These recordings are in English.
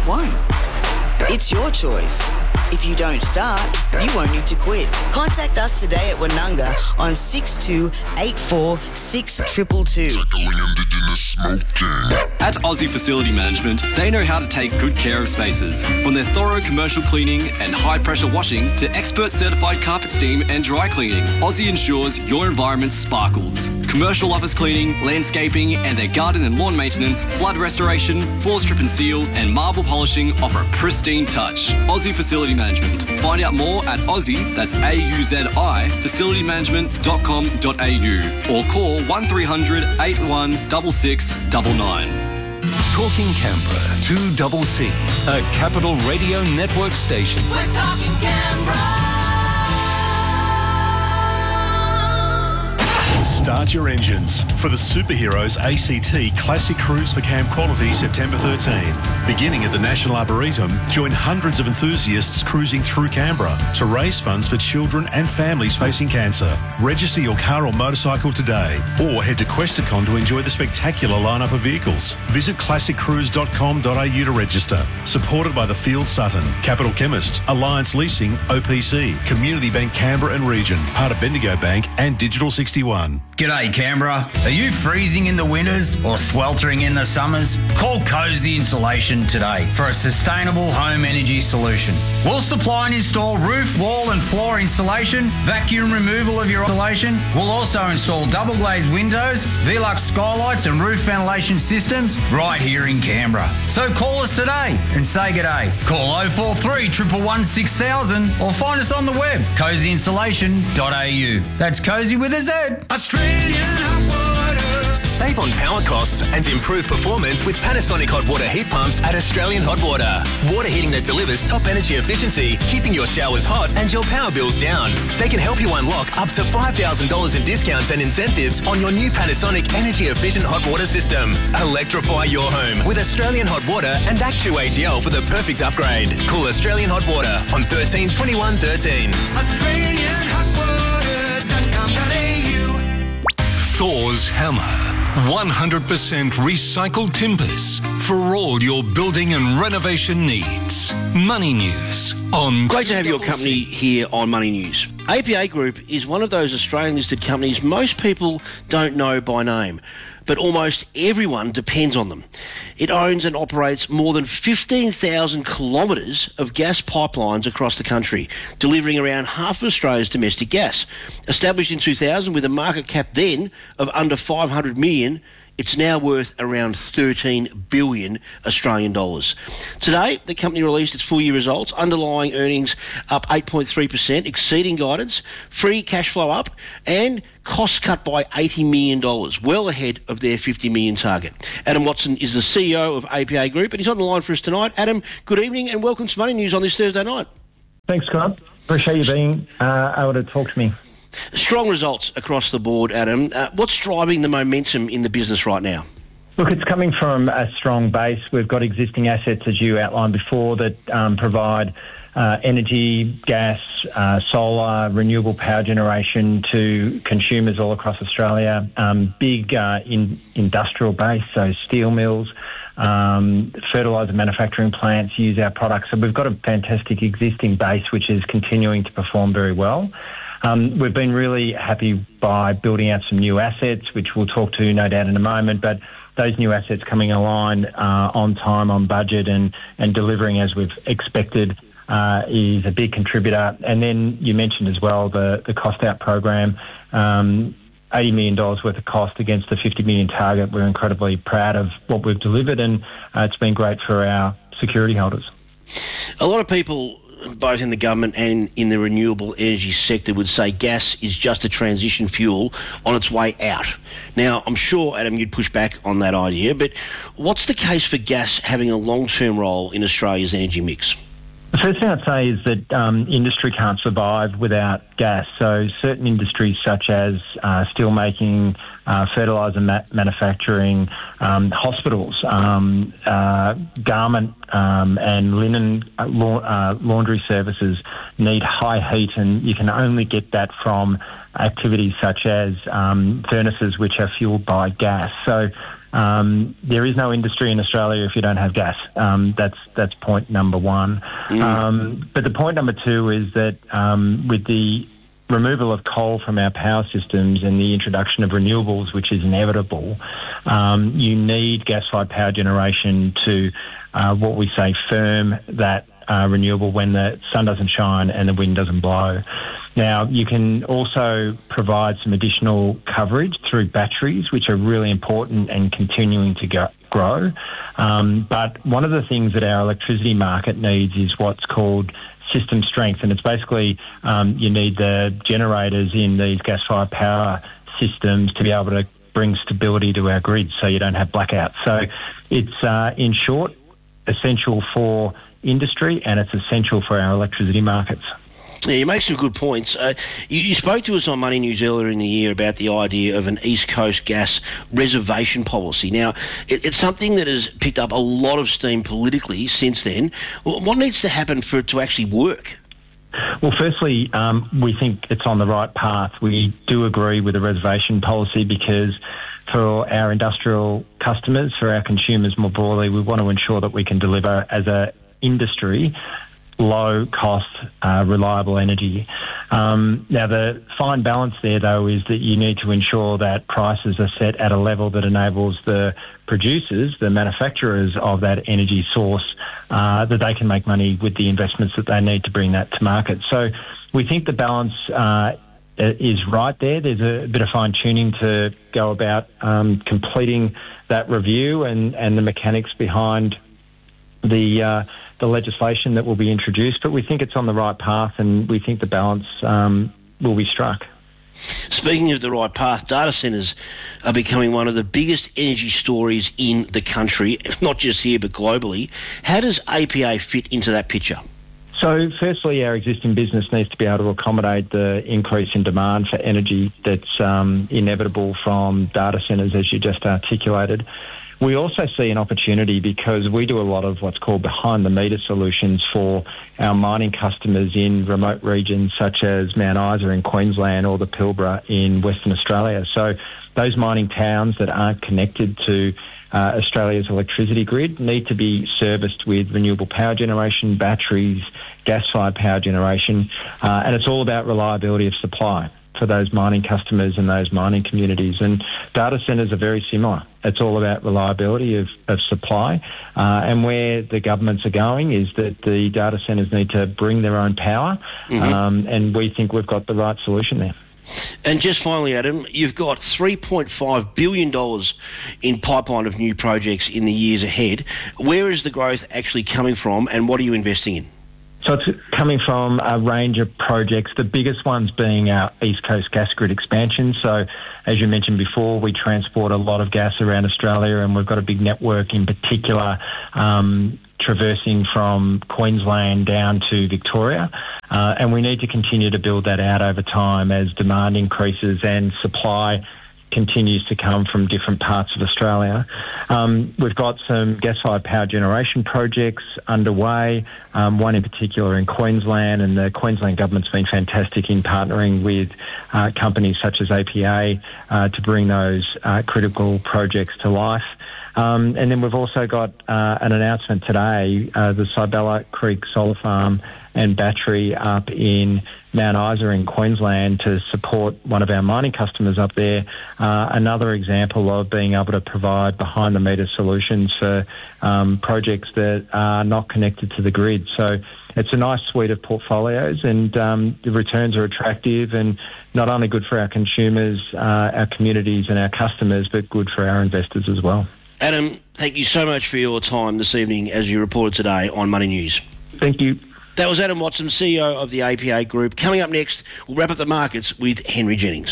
just won't. It's your choice. If you don't start, you won't need to quit. Contact us today at Wanunga on 6284 6222. At Aussie Facility Management, they know how to take good care of spaces. From their thorough commercial cleaning and high-pressure washing to expert certified carpet steam and dry cleaning, Aussie ensures your environment sparkles. Commercial office cleaning, landscaping, and their garden and lawn maintenance, flood restoration, floor strip and seal, and marble polishing offer a pristine touch. Aussie Facility Management. Find out more at Aussie, that's AUZI, facilitymanagement.com.au or call 1300 81 6699. Talking Canberra, 2CC, a Capital Radio Network station. We're talking Canberra. Start your engines for the Superheroes ACT Classic Cruise for Camp Quality September 13. Beginning at the National Arboretum, join hundreds of enthusiasts cruising through Canberra to raise funds for children and families facing cancer. Register your car or motorcycle today or head to Questacon to enjoy the spectacular lineup of vehicles. Visit classiccruise.com.au to register. Supported by the Field Sutton, Capital Chemist, Alliance Leasing, OPC, Community Bank Canberra and Region, part of Bendigo Bank and Digital 61. G'day Canberra. Are you freezing in the winters or sweltering in the summers? Call Cozy Insulation today for a sustainable home energy solution. We'll supply and install roof, wall and floor insulation, vacuum removal of your insulation. We'll also install double glazed windows, Velux skylights and roof ventilation systems right here in Canberra. So call us today and say g'day. Call 043 111 6000 or find us on the web, cozyinsulation.au. That's Cozy with a Z. Save on power costs and improve performance with Panasonic hot water heat pumps at Australian Hot Water. Water heating that delivers top energy efficiency, keeping your showers hot and your power bills down. They can help you unlock up to $5,000 in discounts and incentives on your new Panasonic energy efficient hot water system. Electrify your home with Australian Hot Water and Act2AGL for the perfect upgrade. Call Australian Hot Water on 13 21 13. Thor's Hammer. 100% recycled timbers for all your building and renovation needs. Money News on... Great to have your company here on Money News. APA Group is one of those Australian-listed companies most people don't know by name, but almost everyone depends on them. It owns and operates more than 15,000 kilometres of gas pipelines across the country, delivering around half of Australia's domestic gas. Established in 2000 with a market cap then of under 500 million, it's now worth around 13 billion Australian dollars. Today, the company released its full-year results, underlying earnings up 8.3%, exceeding guidance, free cash flow up, and costs cut by $80 million, well ahead of their $50 million target. Adam Watson is the CEO of APA Group, and he's on the line for us tonight. Adam, good evening, and welcome to Money News on this Thursday night. Thanks, Scott. Appreciate you being able to talk to me. Strong results across the board, Adam. What's driving the momentum in the business right now? Look, it's coming from a strong base. We've got existing assets, as you outlined before, that provide energy, gas, solar, renewable power generation to consumers all across Australia. Big industrial base, so steel mills, fertiliser manufacturing plants use our products. So we've got a fantastic existing base which is continuing to perform very well. We've been really happy by building out some new assets, which we'll talk to no doubt in a moment, but those new assets coming online on time, on budget and delivering as we've expected is a big contributor. And then you mentioned as well the cost out program, $80 million worth of cost against the $50 million target. We're incredibly proud of what we've delivered, and it's been great for our security holders. A lot of people, both in the government and in the renewable energy sector, would say gas is just a transition fuel on its way out. Now, I'm sure, Adam, you'd push back on that idea, but what's the case for gas having a long-term role in Australia's energy mix? The first thing I'd say is that industry can't survive without gas. So certain industries such as steelmaking, fertiliser manufacturing, hospitals, garment and linen laundry services need high heat, and you can only get that from activities such as furnaces which are fuelled by gas. So there is no industry in Australia if you don't have gas. That's point number one. But the point number two is that with the removal of coal from our power systems and the introduction of renewables, which is inevitable, you need gas-fired power generation to, what we say, firm that renewable when the sun doesn't shine and the wind doesn't blow. Now, you can also provide some additional coverage through batteries, which are really important and continuing to grow. But one of the things that our electricity market needs is what's called system strength, and it's basically you need the generators in these gas-fired power systems to be able to bring stability to our grid so you don't have blackouts. So it's, in short, essential for industry and it's essential for our electricity markets. Yeah, you make some good points. You spoke to us on Money News earlier in the year about the idea of an East Coast gas reservation policy. Now, it's something that has picked up a lot of steam politically since then. What needs to happen for it to actually work? Well, firstly, we think it's on the right path. We do agree with the reservation policy because for our industrial customers, for our consumers more broadly, we want to ensure that we can deliver as an industry low-cost, reliable energy. Now, the fine balance there, though, is that you need to ensure that prices are set at a level that enables the producers, the manufacturers of that energy source, that they can make money with the investments that they need to bring that to market. So we think the balance is right there. There's a bit of fine-tuning to go about completing that review and the mechanics behind the legislation that will be introduced, but we think it's on the right path and we think the balance will be struck. Speaking of the right path, data centres are becoming one of the biggest energy stories in the country, not just here but globally. How does APA fit into that picture? So firstly, our existing business needs to be able to accommodate the increase in demand for energy that's inevitable from data centres, as you just articulated. We also see an opportunity because we do a lot of what's called behind-the-meter solutions for our mining customers in remote regions such as Mount Isa in Queensland or the Pilbara in Western Australia. So those mining towns that aren't connected to Australia's electricity grid need to be serviced with renewable power generation, batteries, gas-fired power generation, and it's all about reliability of supply for those mining customers and those mining communities. And data centres are very similar. It's all about reliability of supply. And where the governments are going is that the data centres need to bring their own power. And we think we've got the right solution there. And just finally, Adam, you've got $3.5 billion in pipeline of new projects in the years ahead. Where is the growth actually coming from and what are you investing in? So it's coming from a range of projects, the biggest ones being our East Coast gas grid expansion. So as you mentioned before, we transport a lot of gas around Australia and we've got a big network in particular traversing from Queensland down to Victoria. And we need to continue to build that out over time as demand increases and supply continues to come from different parts of Australia. We've got some gas-fired power generation projects underway, one in particular in Queensland, and the Queensland government's been fantastic in partnering with companies such as APA to bring those critical projects to life. And then we've also got an announcement today, the Cybella Creek Solar Farm and battery up in Mount Isa in Queensland to support one of our mining customers up there. Another example of being able to provide behind-the-meter solutions for projects that are not connected to the grid. So it's a nice suite of portfolios and the returns are attractive and not only good for our consumers, our communities and our customers, but good for our investors as well. Adam, thank you so much for your time this evening as you reported today on Money News. Thank you. That was Adam Watson, CEO of the APA Group. Coming up next, we'll wrap up the markets with Henry Jennings.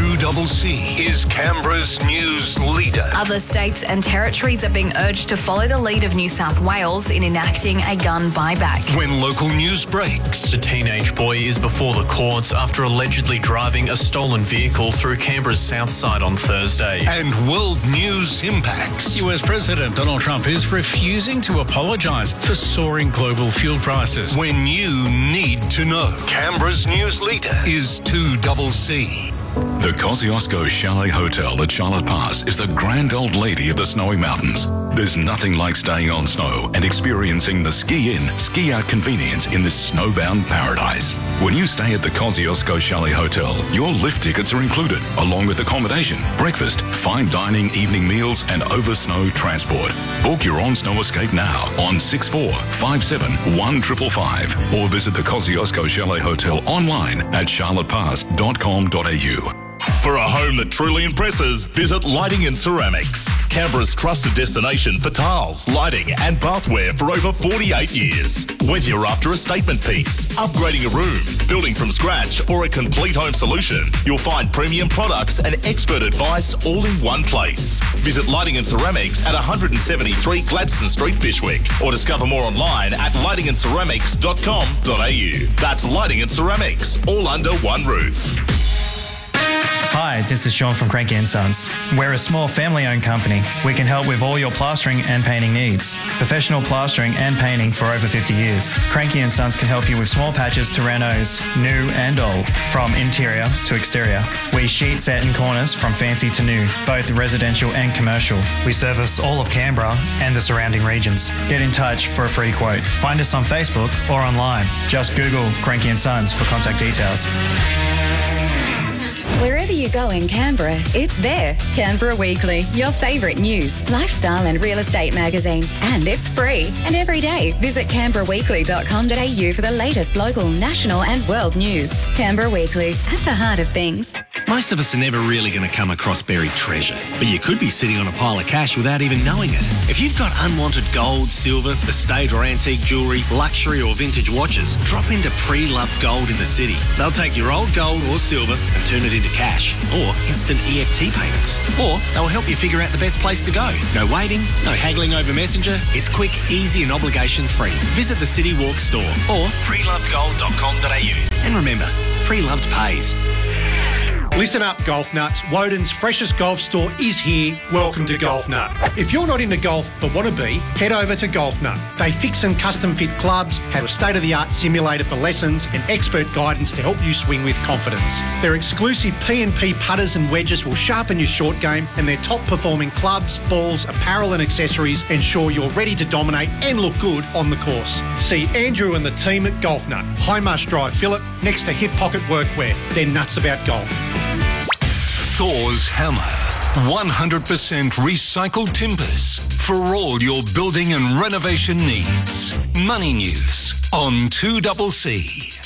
2CC is Canberra's news leader. Other states and territories are being urged to follow the lead of New South Wales in enacting a gun buyback. When local news breaks. The teenage boy is before the courts after allegedly driving a stolen vehicle through Canberra's south side on Thursday. And world news impacts. US President Donald Trump is refusing to apologise for soaring global fuel prices. When you need to know. Canberra's news leader is 2CC. The Kosciuszko Chalet Hotel at Charlotte Pass is the grand old lady of the snowy mountains. There's nothing like staying on snow and experiencing the ski-in, ski-out convenience in this snowbound paradise. When you stay at the Kosciuszko Chalet Hotel, your lift tickets are included, along with accommodation, breakfast, fine dining, evening meals and over-snow transport. Book your on-snow escape now on 64571555 or visit the Kosciuszko Chalet Hotel online at charlottepass.com.au. For a home that truly impresses, visit Lighting and Ceramics, Canberra's trusted destination for tiles, lighting and bathware for over 48 years. Whether you're after a statement piece, upgrading a room, building from scratch or a complete home solution, you'll find premium products and expert advice all in one place. Visit Lighting and Ceramics at 173 Gladstone Street, Fyshwick, or discover more online at lightingandceramics.com.au. That's Lighting and Ceramics, all under one roof. Hi, this is Sean from Cranky & Sons. We're a small family-owned company. We can help with all your plastering and painting needs. Professional plastering and painting for over 50 years. Cranky & Sons can help you with small patches to renos, new and old, from interior to exterior. We sheet set in corners from fancy to new, both residential and commercial. We service all of Canberra and the surrounding regions. Get in touch for a free quote. Find us on Facebook or online. Just Google Cranky & Sons for contact details. Wherever you go in Canberra, it's there. Canberra Weekly, your favourite news, lifestyle and real estate magazine. And it's free. And every day, visit canberraweekly.com.au for the latest local, national and world news. Canberra Weekly, at the heart of things. Most of us are never really going to come across buried treasure, but you could be sitting on a pile of cash without even knowing it. If you've got unwanted gold, silver, estate or antique jewellery, luxury or vintage watches, drop into Pre-Loved Gold in the city. They'll take your old gold or silver and turn it into cash or instant EFT payments. Or they'll help you figure out the best place to go. No waiting, no haggling over Messenger. It's quick, easy and obligation free. Visit the City Walk store or prelovedgold.com.au. And remember, Pre-Loved pays. Listen up, Golf Nuts. Woden's freshest golf store is here. Welcome to Golf Nut. If you're not into golf but want to be, head over to Golf Nut. They fix and custom fit clubs, have a state-of-the-art simulator for lessons and expert guidance to help you swing with confidence. Their exclusive P&P putters and wedges will sharpen your short game, and their top-performing clubs, balls, apparel and accessories ensure you're ready to dominate and look good on the course. See Andrew and the team at Golf Nut, High Marsh Drive, Phillip, next to Hip Pocket Workwear. They're nuts about golf. Thor's Hammer. 100% recycled timbers for all your building and renovation needs. Money News on 2CC.